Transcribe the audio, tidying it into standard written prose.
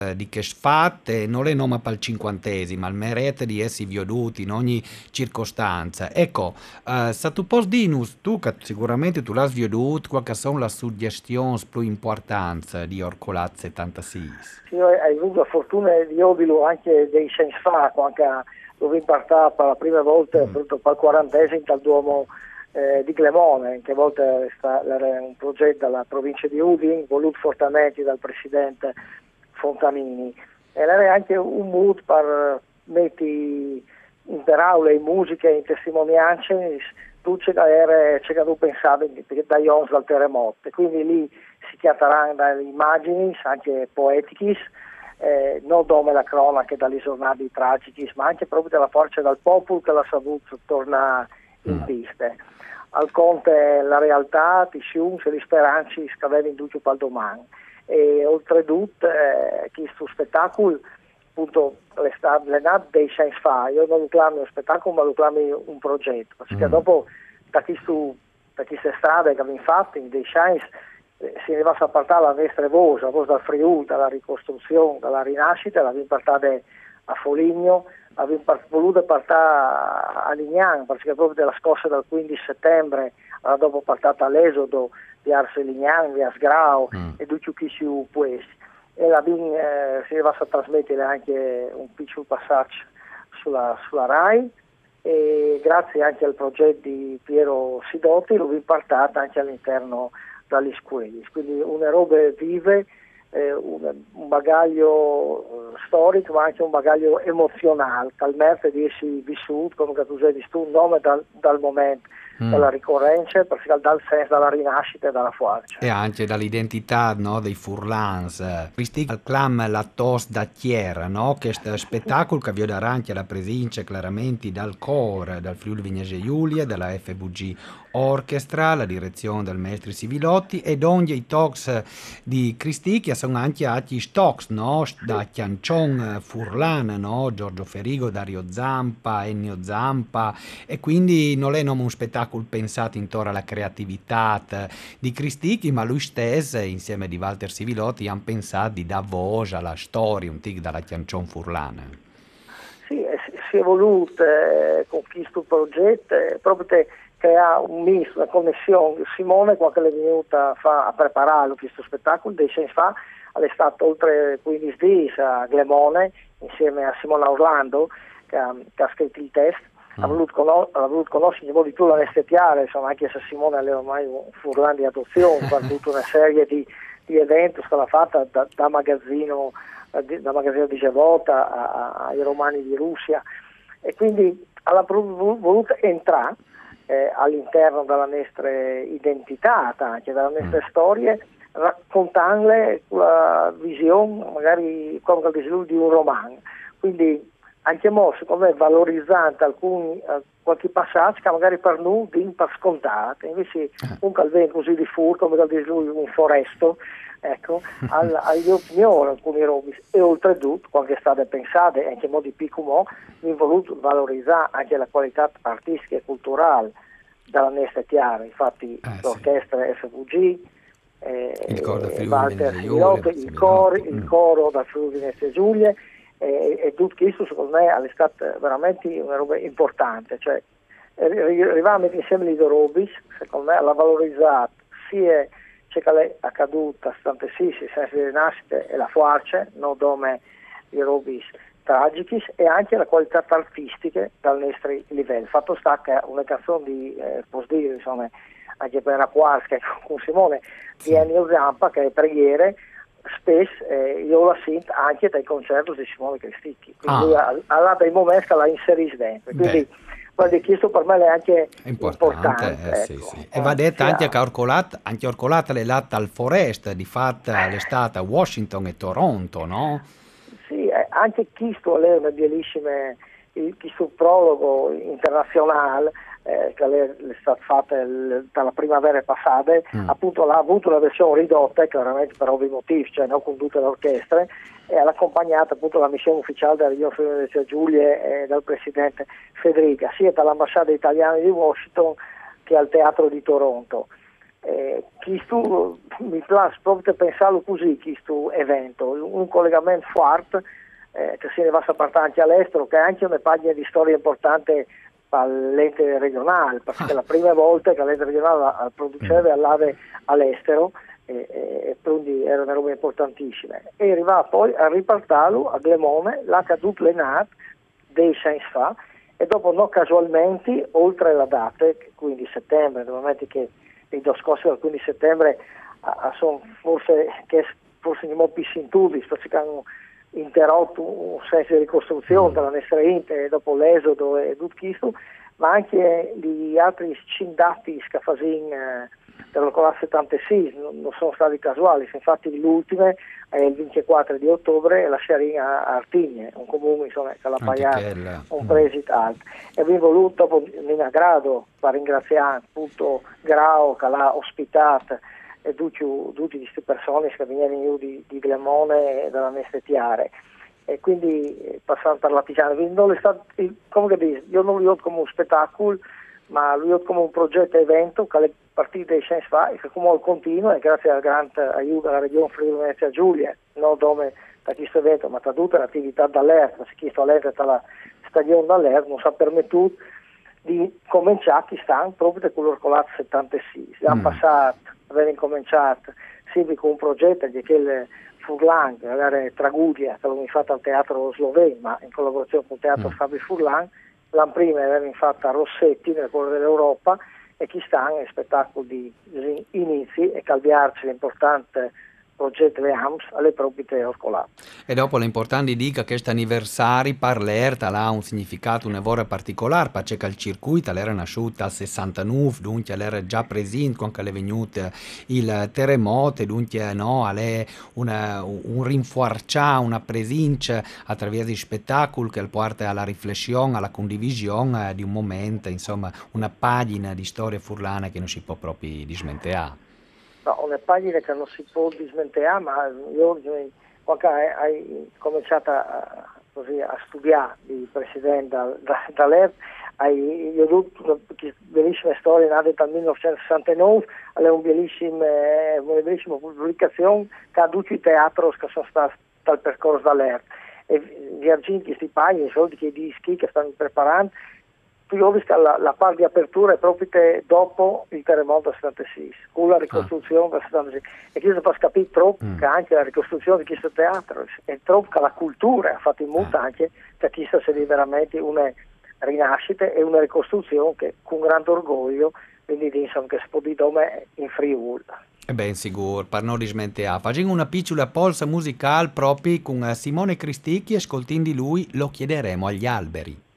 di che sfatte non le noma per il cinquantesimo, al merete di essi veduti in ogni circostanza. Ecco, se tu posso dirnos, tu che sicuramente tu l'hai veduto, quali sono le suggestioni più importanti di Orcolat 76? Sì, io hai avuto la fortuna di odirlo anche dei sensi fa, quando dove impartava per la prima volta, Mm. appunto per il 40esimo dal Duomo di Clemone, che a volte era un progetto dalla provincia di Udine, voluto fortemente dal presidente Fontanini. E era anche un mood per mettere in per aula in musica e in testimonianze tutto c'è che tu pensavi da Ions dal terremoto. E quindi lì si chiateranno dalle immagini, anche poetiche, non come la cronaca dalle giornate tragiche, ma anche proprio della forza del popolo che l'ha saputo tornare in Mm. piste. Al conte la realtà, ti sciunse, le speranze scadevano in dubbio per domani. E oltretutto, questo spettacolo, appunto, le nato dei sensi fa, io non lo chiamo un spettacolo, ma lo chiamo un progetto, perché Mm. dopo da queste strade che abbiamo fatto, dei scienze, si ne va a partire la nostra voce, la voce dal Friuli, dalla ricostruzione, dalla rinascita, l'abbiamo partita a Foligno, abbiamo voluto partire a Lignano, perché proprio della scossa del 15 settembre, dopo partita all'esodo di Arse Lignano, di Asgrao Mm. e tutti chi si puesi. E l'abbiamo si ne va a trasmettere anche un piccolo passaggio sulla RAI, e grazie anche al progetto di Piero Sidotti l'ho impartata anche all'interno dagli scuoli, quindi una roba vive, un bagaglio storico ma anche un bagaglio emozionale, talmente di essi vissuto, come tu hai detto, un nome dal momento, Mm. dalla ricorrenza, perché dal senso dalla rinascita e dalla forza. E anche dall'identità, no, dei Furlans. Questi al clam la tos da Chiera, no? Questo spettacolo che vi darà anche la presenza chiaramente dal coro, dal Friuli Vignese Giulia, dalla FVG Orchestra, la direzione del maestro Sivilotti ed ogni i talks di Cristicchia sono anche altri talks, no? Da Sì, Chiancion Furlan, no? Giorgio Ferigo, Dario Zampa, Ennio Zampa e quindi non è un spettacolo pensato intorno alla creatività di Cristicchi, ma lui stesso, insieme di Walter Sivilotti, hanno pensato di dare voce alla storia, un tic dalla Chiancion Furlana. sì, si è evoluto con questo progetto, proprio per creare un misto, una connessione. Simone, qualche venuta fa a preparare questo spettacolo, dei sensi fa, è stato oltre 15 giorni a Glemone, insieme a Simona Orlando, che ha scritto il testo. Mm. Ha voluto conoscere un po' di più la Nestetiare, insomma, anche se Simone è ormai un furlan di adozione, ha avuto una serie di eventi che l'ha fatta da magazzino di Gevota ai romani di Russia, e quindi ha voluto entrare all'interno della nostra identità, anche della Mm. nostra storia, raccontandole con la visione magari come dice lui di un romanzo. Quindi anche mo secondo me valorizzante alcuni qualche passaggio che magari per noi viene per scontato, invece un calvino così di furto, come dice lui, un foresto, ecco, agli opinioni alcuni robi, e oltretutto quando è state pensate anche in modi piccolo mi voluto valorizzare anche la qualità artistica e culturale della nostra chiara, infatti Sì. l'orchestra FVG, Il coro del Friuli Walter Venezia Giulia, Sivilotti, del il Sivilotti. il coro da Friuli Venezia Giulia, e tutto questo secondo me è stato veramente una roba importante, cioè arrivare insieme ai Robis, secondo me l'ha valorizzato sia ciò che è accaduto stante sì, il senso di rinascita e la forza, non come i Robis tragici, e anche la qualità artistica dal nostro livello. Fatto sta che una canzone di posso dire, insomma, anche per la Quarska con Simone di Sì. Ennio Zampa, che è preghiere, spesso io la sento anche dai concerti di Simone Cristicchi, quindi lui Ah, ha dei momenti che la inserisce dentro, beh, quindi guardi, questo per me è anche è importante, importante, sì, ecco. sì. E va detto anche Sia, che anche Orcolata è l'alta al Forest, di fatto l'estate a Washington e Toronto, no? sì, anche questo è una bellissima, questo prologo internazionale che è stato fatto dalla primavera passata, Mm. appunto l'ha avuto una versione ridotta, chiaramente per ovvi motivi, cioè non con tutte le orchestre, e ha accompagnato appunto la missione ufficiale della Regione Friuli Giulia e dal presidente Federica, sia dall'ambasciata italiana di Washington che al teatro di Toronto. Questo mi piace proprio pensarlo così, questo evento, un collegamento forte che se ne va a partire anche all'estero, che è anche una pagina di storia importante per l'ente regionale, perché la prima volta che l'ente regionale produceva all'AVE all'estero, e quindi era una roba importantissima. E arrivava poi a ripartarlo a Glemone, là caduto l'ENAT, dei sensi fa, e dopo non casualmente, oltre la data, quindi settembre, nel momento che i due scorsi dal 15 settembre sono forse un po' più sintudi, perché hanno interrotto un senso di ricostruzione della nostra ente dopo l'esodo e tutto questo, ma anche gli altri cindati che facevano dell'Ocola 76 non sono stati casuali, infatti l'ultima è il 24 di ottobre la Sciarina a Artigne, un comune insomma, che l'ha pagato un presito alto. E abbiamo voluto, dopo in aggrado, per ringraziare appunto Grau che l'ha ospitato e tutte queste persone che venivano di Glemone e dalla Nestetiare. E quindi passando per la Pisana, non è stato, come dico, io non lo vedo come un spettacolo, ma lo vedo come un progetto evento che è partito dai sensi fa e che come continua e grazie al grande aiuto della regione Friuli Venezia Giulia, non dove da questo evento, ma da tutta l'attività d'allerta, se questo allerta dalla stagione d'allerta non si è permettuto di cominciare che stanno proprio da quello colato 76. L'anno passato avevano cominciato sempre con un progetto di quel Furlan, magari Tragudia, che l'hanno fatto al teatro sloveno, ma in collaborazione con il teatro Fabio Furlan. L'anno prima avevano fatto a Rossetti nel cuore dell'Europa e chi stanno è spettacolo di inizi e calviarci l'importante progetto le AMS alle proprie scolate. E dopo l'importante dica che questo anniversario per l'ERTA ha un significato un'evora particolare, perché il circuito era nasciuto al 69, dunque era già presente quando è venuto il terremoto, dunque no, è un rinforciare, una presenza attraverso i spettacoli che porta alla riflessione, alla condivisione di un momento, insomma una pagina di storia furlana che non si può proprio dismentare. No, una pagina che non si può dismentare, ma io quando hai cominciato così a studiare il presidente dall'ERT, io ho avuto una bellissima storia nata dal 1969, è una bellissima pubblicazione che ha tutti i teatri che sono stati dal percorso dall'ERT. E Virgin, questi pagine, soldi che i dischi che stanno preparando, io ho visto la parte di apertura è proprio dopo il terremoto del 76, con la ricostruzione del 76. E questo fa capire troppo che anche la ricostruzione di questo teatro è troppo che la cultura ha fatto in modo anche che questa sia veramente una rinascita e una ricostruzione che con grande orgoglio quindi insomma che si può dire in Friuli. Ben sicuro, per non dismentare. Facendo una piccola pausa musicale proprio con Simone Cristicchi, ascoltando di lui lo chiederemo agli alberi.